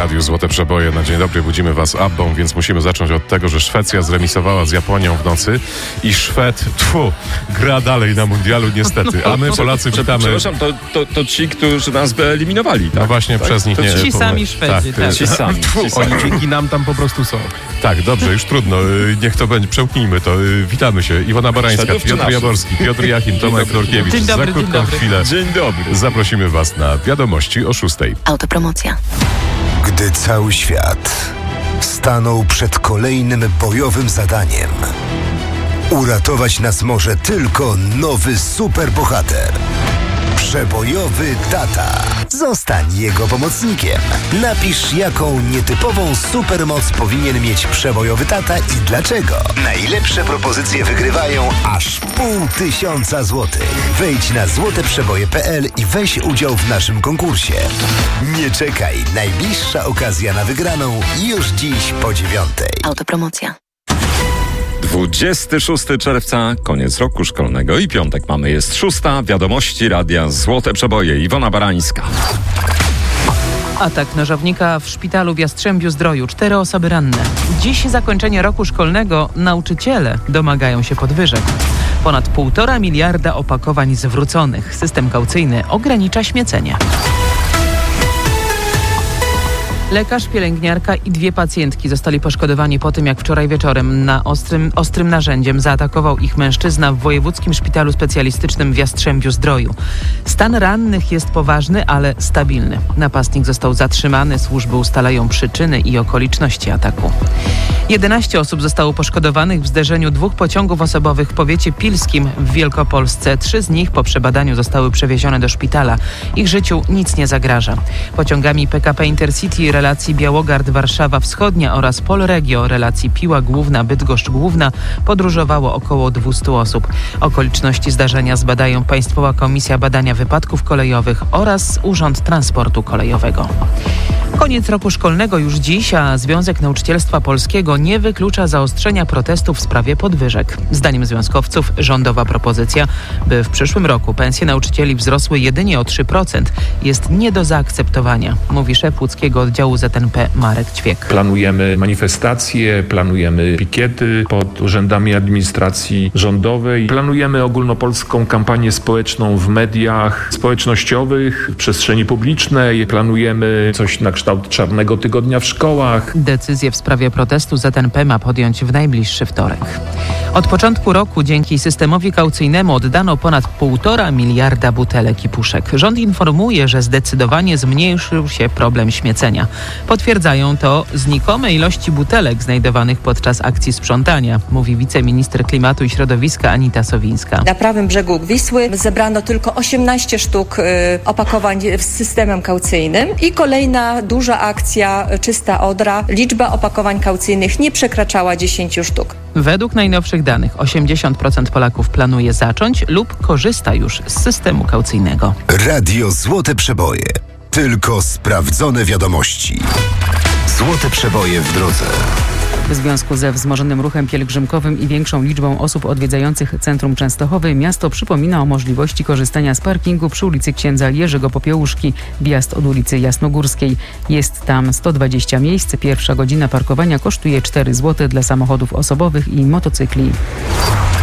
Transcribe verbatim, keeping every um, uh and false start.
radiu Złote Przeboje. Na dzień dobry budzimy was Abbą, więc musimy zacząć od tego, że Szwecja zremisowała z Japonią w nocy i Szwed, tfu, gra dalej na mundialu niestety. A my Polacy witamy. Przepraszam, to, to, to ci, którzy nas by eliminowali. Tak? No właśnie tak? przez nich to nie... Ci sami Szwedzi, tak. tak. Ci sami. Tfu, Oni dzięki nam tam po prostu są. Tak, dobrze, już trudno. Niech to będzie, przełknijmy to. Witamy się. Iwona Barańska, Szwedów czy Piotr naszych? Jaworski, Piotr Jachim, Tomek Norkiewicz. Dzień dobry, Za krótką dzień dobry. chwilę Dzień dobry. zaprosimy was na wiadomości o szóstej. Autopromocja. Gdy cały świat stanął przed kolejnym bojowym zadaniem, uratować nas może tylko nowy superbohater. Przebojowy tata. Zostań jego pomocnikiem. Napisz, jaką nietypową supermoc powinien mieć przebojowy tata i dlaczego. Najlepsze propozycje wygrywają aż pół tysiąca złotych. Wejdź na złote przeboje kropka p l i weź udział w naszym konkursie. Nie czekaj, najbliższa okazja na wygraną już dziś po dziewiątej. Autopromocja. dwudziestego szóstego czerwca, koniec roku szkolnego i piątek mamy, jest szósta. Wiadomości radia Złote Przeboje. Iwona Barańska. Atak nożownika w szpitalu w Jastrzębiu-Zdroju. Cztery osoby ranne. Dziś zakończenie roku szkolnego. Nauczyciele domagają się podwyżek. Ponad półtora miliarda opakowań zwróconych. System kaucyjny ogranicza śmiecenie. Lekarz, pielęgniarka i dwie pacjentki zostali poszkodowani po tym, jak wczoraj wieczorem na ostrym, ostrym narzędziem zaatakował ich mężczyzna w Wojewódzkim Szpitalu Specjalistycznym w Jastrzębiu-Zdroju. Stan rannych jest poważny, ale stabilny. Napastnik został zatrzymany, służby ustalają przyczyny i okoliczności ataku. jedenaście osób zostało poszkodowanych w zderzeniu dwóch pociągów osobowych w powiecie pilskim w Wielkopolsce. Trzy z nich po przebadaniu zostały przewiezione do szpitala. Ich życiu nic nie zagraża. Pociągami P K P Intercity relacji Białogard-Warszawa Wschodnia oraz Polregio relacji Piła Główna-Bydgoszcz Główna podróżowało około dwieście osób. Okoliczności zdarzenia zbadają Państwowa Komisja Badania Wypadków Kolejowych oraz Urząd Transportu Kolejowego. Koniec roku szkolnego już dziś, a Związek Nauczycielstwa Polskiego nie wyklucza zaostrzenia protestów w sprawie podwyżek. Zdaniem związkowców rządowa propozycja, by w przyszłym roku pensje nauczycieli wzrosły jedynie o trzy procent, jest nie do zaakceptowania, mówi szef łódzkiego oddziału Z N P Marek Ćwiek. Planujemy manifestacje, planujemy pikiety pod urzędami administracji rządowej. Planujemy ogólnopolską kampanię społeczną w mediach społecznościowych, w przestrzeni publicznej. Planujemy coś na kształt czarnego tygodnia w szkołach. Decyzję w sprawie protestu Z N P ma podjąć w najbliższy wtorek. Od początku roku dzięki systemowi kaucyjnemu oddano ponad półtora miliarda butelek i puszek. Rząd informuje, że zdecydowanie zmniejszył się problem śmiecenia. Potwierdzają to znikome ilości butelek znajdowanych podczas akcji sprzątania, mówi wiceminister klimatu i środowiska Anita Sowińska. Na prawym brzegu Wisły zebrano tylko osiemnaście sztuk y, opakowań z systemem kaucyjnym i kolejna duża akcja Czysta Odra. Liczba opakowań kaucyjnych nie przekraczała dziesięciu sztuk. Według najnowszych danych osiemdziesiąt procent Polaków planuje zacząć lub korzysta już z systemu kaucyjnego. Radio Złote Przeboje. Tylko sprawdzone wiadomości. Złote Przeboje w drodze. W związku ze wzmożonym ruchem pielgrzymkowym i większą liczbą osób odwiedzających centrum Częstochowy, miasto przypomina o możliwości korzystania z parkingu przy ulicy Księdza Jerzego Popiełuszki, wjazd od ulicy Jasnogórskiej. Jest tam sto dwadzieścia miejsc. Pierwsza godzina parkowania kosztuje cztery złote dla samochodów osobowych i motocykli.